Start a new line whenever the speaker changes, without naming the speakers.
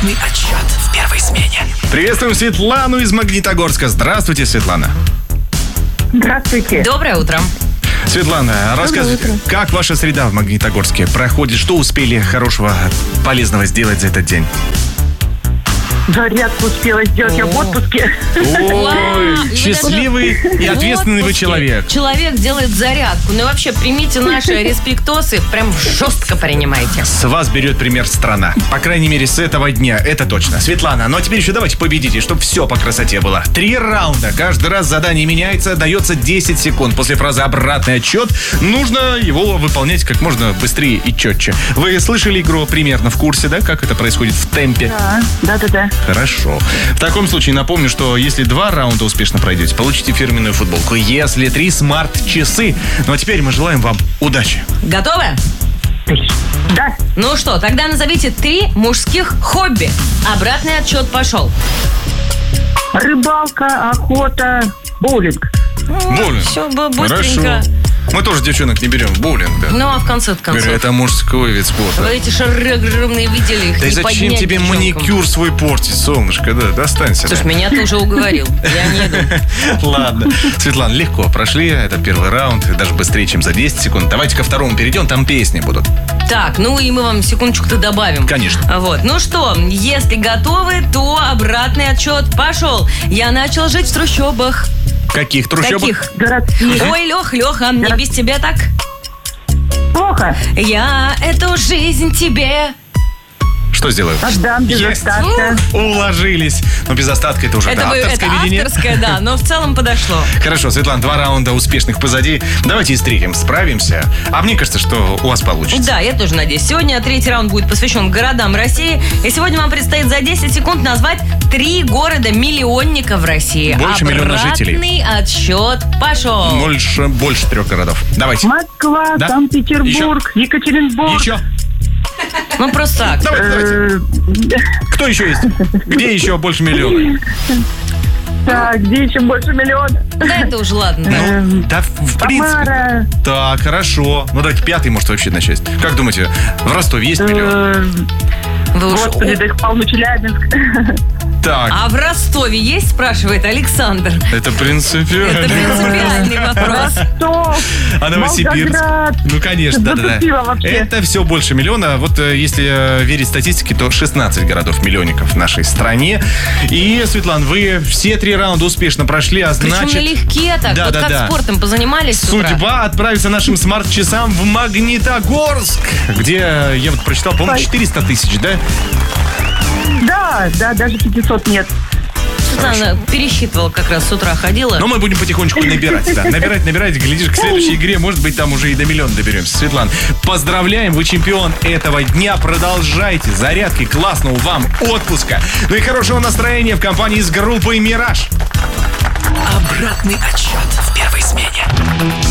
Обратный отсчет в первой смене.
Приветствуем Светлану из Магнитогорска. Здравствуйте, Светлана.
Здравствуйте.
Доброе утро.
Светлана, рассказывайте, как ваша среда в Магнитогорске проходит? Что успели хорошего, полезного сделать за этот день?
Зарядку успела сделать, я в отпуске.
Ой, счастливый и ответственный вы человек.
Человек делает зарядку. Ну и вообще, примите наши респектосы, прям жестко принимайте.
С вас берет пример страна. По крайней мере, с этого дня, это точно. Светлана, ну а теперь еще давайте победите, чтобы все по красоте было. 3 раунда. Каждый раз задание меняется, дается 10 секунд. После фразы «обратный отчет» нужно его выполнять как можно быстрее и четче. Вы слышали игру примерно в курсе, да, как это происходит в темпе?
Да.
Хорошо. В таком случае напомню, что если 2 раунда успешно пройдете, получите фирменную футболку. Если 3 смарт-часы. Ну а теперь мы желаем вам удачи.
Готовы?
Да.
Ну что, тогда назовите 3 мужских хобби. Обратный отчет пошел.
Рыбалка, охота, боулинг.
Боулинг.
Все быстренько.
Хорошо. Мы тоже девчонок не берем в боулинг, да?
Ну, а в конце концов.
Это мужской вид спорта.
Вы эти шары огромные видели, их
Да и
не
зачем
поднять
тебе
девчонкам.
маникюр свой портить, солнышко? Да, достанься.
Слушай, меня ты уже уговорил. Я не иду.
Ладно. Светлана, легко прошли. Это первый раунд. Даже быстрее, чем за 10 секунд. Давайте ко второму перейдем. Там песни будут.
Так, ну и мы вам секундочку-то добавим.
Конечно.
Вот. Ну что, если готовы, то обратный отчет пошел. Я начал жить в трущобах.
Каких трущобах?
Каких?
Городские.
Ой, Леха, мне без тебя так.
Плохо.
Я эту жизнь тебе.
Что сделаю?
Отдам без
Есть.
остатка.
Уложились. Но без остатка это уже
Это
авторское видение.
авторское, да, но в целом подошло.
Хорошо, Светлана, 2 раунда успешных позади. Давайте и с 3 справимся. А мне кажется, что у вас получится.
Да, я тоже надеюсь. Сегодня 3-й раунд будет посвящен городам России. И сегодня вам предстоит за 10 секунд назвать 3 города-миллионника в России.
Больше миллиона жителей.
Обратный отсчет пошел.
Больше 3 городов. Давайте.
Москва,
Да.
Санкт-Петербург, Екатеринбург.
Еще.
Ну, просто так.
Давайте. Кто еще есть? Где еще больше миллиона?
Так, где еще больше миллиона?
Да это уже ладно.
Ну, да, в принципе.
Самара.
Так, хорошо. Ну, давайте 5-й, может, вообще начать. Как думаете, в Ростове есть миллион?
Вы уж...
Господи, да их полно, Челябинск.
Так,
А в Ростове есть, спрашивает Александр.
это принципиально.
Это принципиальный вопрос.
Ростов,
А Новосибирск?
Волгоград.
Ну, конечно, да-да-да.
Затупила вообще.
Это все больше миллиона. Вот если верить статистике, то 16 городов-миллионников в нашей стране. И, Светлана, вы все 3 раунда успешно прошли, а
Причем
значит...
налегке так.
Да,
Вот
да,
как
да.
спортом позанимались с утра.
Судьба отправится нашим смарт-часам в Магнитогорск, где, я вот прочитал, по-моему, 400 тысяч, да?
Да, даже 500 нет.
Светлана пересчитывала, как раз с утра ходила.
Но мы будем потихонечку набирать, да. Набирать, глядишь, к следующей игре, может быть, там уже и до миллиона доберемся. Светлана, поздравляем, вы чемпион этого дня. Продолжайте зарядкой, классного вам отпуска. Ну и хорошего настроения в компании с группой «Мираж».
Обратный отсчет в первой смене.